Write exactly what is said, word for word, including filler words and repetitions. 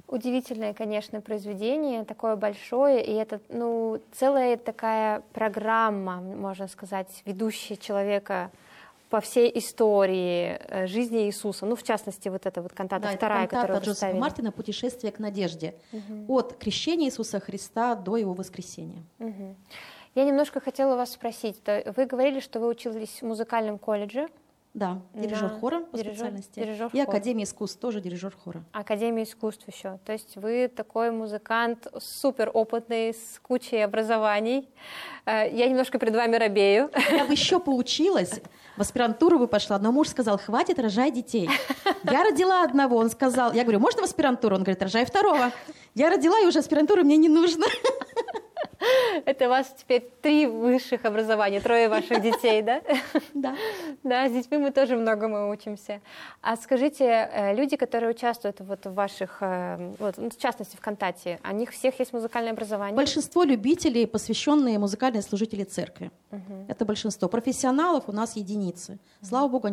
Удивительное, конечно, произведение, такое большое, и это, ну, целая такая программа, можно сказать, ведущая человека по всей истории жизни Иисуса. Ну, в частности, вот эта вот кантата да, вторая, это кантата которую вы Джозефа ставили. Мартина «Путешествие к надежде». Угу. От крещения Иисуса Христа до Его воскресения. Угу. Я немножко хотела вас спросить. Вы говорили, что вы учились в музыкальном колледже. Да, дирижер Да, хора по дирижер, специальности. дирижер И хора. Академия искусств, тоже дирижер хора. Академия искусств еще. То есть вы такой музыкант супер опытный, с кучей образований. Я немножко перед вами робею. Я бы еще поучилась, в аспирантуру бы пошла, но муж сказал: хватит, рожай детей. Я родила одного, он сказал, я говорю, можно в аспирантуру? Он говорит, рожай второго. Я родила, и уже аспирантура мне не нужно. Это у вас теперь три высших образования, трое ваших детей, да? Да. Да, с детьми мы тоже многому учимся. А скажите, люди, которые участвуют вот в ваших, вот, в частности в кантате, у них всех есть музыкальное образование? Большинство любителей, посвященные музыкальные служители церкви. Угу. Это большинство. Профессионалов у нас единицы. Слава Богу,